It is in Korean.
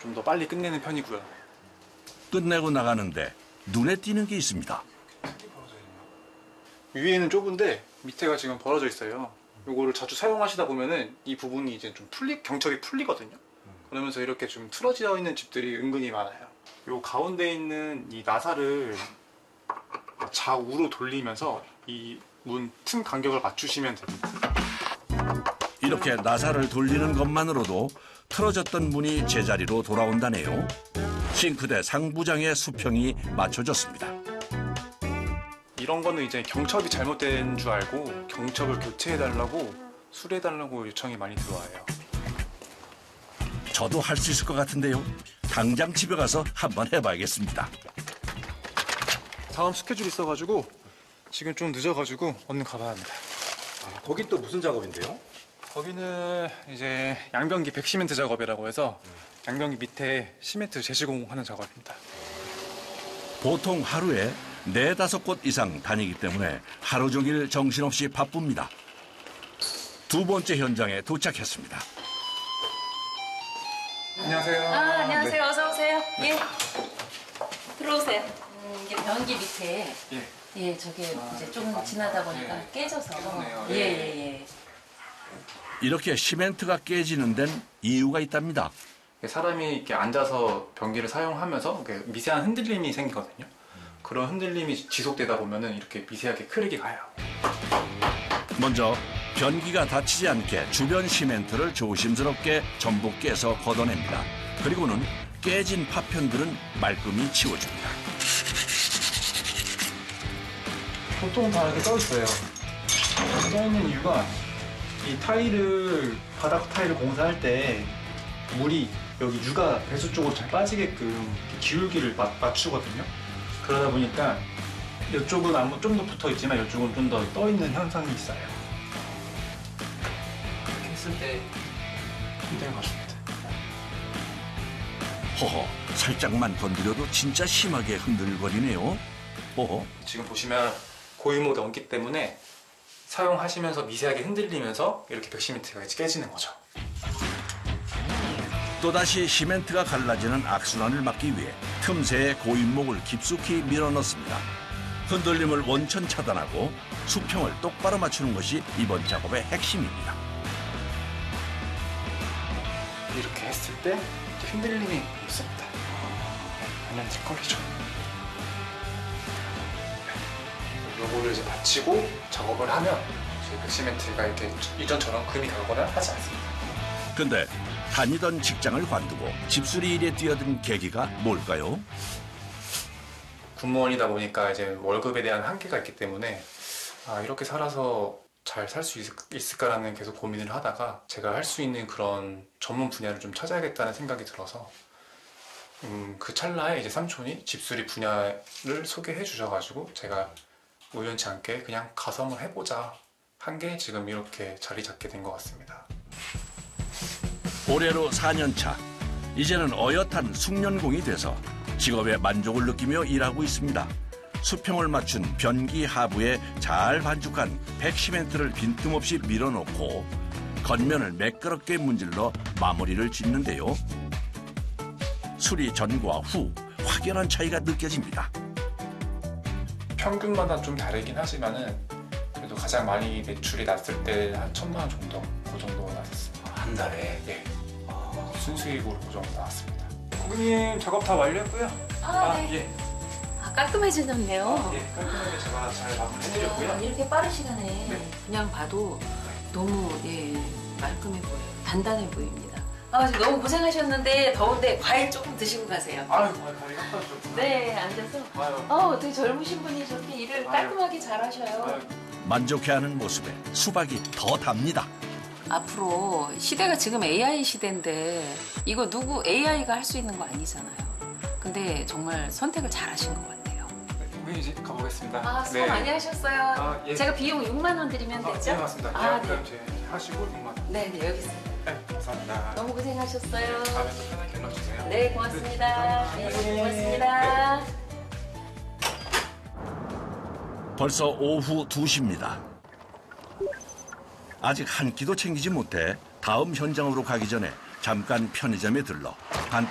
좀 더 빨리 끝내는 편이고요. 끝내고 나가는데 눈에 띄는 게 있습니다. 위에는 좁은데 밑에가 지금 벌어져 있어요. 요거를 자주 사용하시다 보면은 이 부분이 이제 좀 경첩이 풀리거든요. 그러면서 이렇게 좀 틀어져 있는 집들이 은근히 많아요. 요 가운데 있는 이 나사를 좌우로 돌리면서 이 문 틈 간격을 맞추시면 됩니다. 이렇게 나사를 돌리는 것만으로도 틀어졌던 문이 제자리로 돌아온다네요. 싱크대 상부장의 수평이 맞춰졌습니다. 이런 거는 이제 경첩이 잘못된 줄 알고 경첩을 교체해달라고 수리해달라고 요청이 많이 들어와요. 저도 할 수 있을 것 같은데요. 당장 집에 가서 한번 해봐야겠습니다. 다음 스케줄이 있어가지고 지금 좀 늦어가지고 얼른 가봐야 합니다. 거긴 또 무슨 작업인데요? 거기는 이제 양변기 백시멘트 작업이라고 해서 양변기 밑에 시멘트 재시공하는 작업입니다. 보통 하루에 4-5곳 이상 다니기 때문에 하루 종일 정신없이 바쁩니다. 두 번째 현장에 도착했습니다. 안녕하세요. 안녕하세요. 네. 어서 오세요. 예. 들어오세요. 이게 변기 밑에 저게 이제 조금 지나다 보니까 깨져서. 깨졌네요. 예. 이렇게 시멘트가 깨지는 데는 이유가 있답니다. 사람이 이렇게 앉아서 변기를 사용하면서 이렇게 미세한 흔들림이 생기거든요. 그런 흔들림이 지속되다 보면은 이렇게 미세하게 크랙이 가요. 먼저 변기가 닫히지 않게 주변 시멘트를 조심스럽게 전부 깨서 걷어냅니다. 그리고는 깨진 파편들은 말끔히 치워줍니다. 보통 다 이렇게 떠 있어요. 떠 있는 이유가 이 바닥 타일을 공사할 때 물이 여기 유가 배수 쪽으로 잘 빠지게끔 이렇게 기울기를 맞추거든요. 그러다 보니까 이쪽은 좀 더 붙어 있지만 이쪽은 좀 더 떠 있는 현상이 있어요. 이렇게 했을 때 굉장히 맞습니다. 허허, 살짝만 건드려도 진짜 심하게 흔들거리네요. 허허. 지금 보시면 고유모드 얹기 때문에 사용하시면서 미세하게 흔들리면서 이렇게 백시멘트가 깨지는 거죠. 또다시 시멘트가 갈라지는 악순환을 막기 위해 틈새에 고인목을 깊숙이 밀어넣습니다. 흔들림을 원천 차단하고 수평을 똑바로 맞추는 것이 이번 작업의 핵심입니다. 이렇게 했을 때 흔들림이 있습니다. 완전 뒷걸리죠. 요거를 이제 받치고 작업을 하면 저희 백시멘트가 이렇게 이전처럼 금이 가거나 하지 않습니다. 근데 다니던 직장을 관두고 집수리 일에 뛰어든 계기가 뭘까요? 군무원이다 보니까 이제 월급에 대한 한계가 있기 때문에 이렇게 살아서 잘 살 수 있을까라는 계속 고민을 하다가 제가 할 수 있는 그런 전문 분야를 좀 찾아야겠다는 생각이 들어서 그 찰나에 이제 삼촌이 집수리 분야를 소개해 주셔가지고 제가 우연치 않게 그냥 가서 한번 해보자 한 게 지금 이렇게 자리 잡게 된 것 같습니다. 올해로 4년 차. 이제는 어엿한 숙련공이 돼서 직업에 만족을 느끼며 일하고 있습니다. 수평을 맞춘 변기 하부에 잘 반죽한 백시멘트를 빈틈없이 밀어넣고 겉면을 매끄럽게 문질러 마무리를 짓는데요. 수리 전과 후 확연한 차이가 느껴집니다. 평균마다 좀 다르긴 하지만은 그래도 가장 많이 매출이 났을 때 한 1,000만 원 정도, 그 정도 나왔습니다. 한 달에? 네. 순수익으로 그 정도 나왔습니다. 고객님 작업 다 완료했고요. 네. 예. 깔끔해지셨네요. 예, 깔끔하게 제가 잘 마무리해드렸고요. 이렇게 빠른 시간에 네. 그냥 봐도 너무 말끔해 보여요. 단단해 보입니다. 지금 너무 고생하셨는데 더운데 과일 조금 드시고 가세요. 아유, 다리 깎아주셨구나. 네, 앉아서. 어떻게 젊으신 분이 저렇게 일을 깔끔하게 잘하셔요. 만족해하는 모습에 수박이 더 답니다. 앞으로 시대가 지금 AI 시대인데 이거 누구 AI가 할 수 있는 거 아니잖아요. 근데 정말 선택을 잘 하신 것 같아요. 고객님 이제 가보겠습니다. 수고 많이 하셨어요. 예. 제가 비용 6만 원 드리면 되죠? 네, 맞습니다. 네. 이제 하시고 6만 원. 네, 여기 있습니다. 네, 감사합니다. 너무 고생하셨어요. 다음에 또 편하게 연락 주세요. 네, 고맙습니다. 네, 고맙습니다. 벌써 오후 2시입니다. 아직 한 끼도 챙기지 못해 다음 현장으로 가기 전에 잠깐 편의점에 들러 간단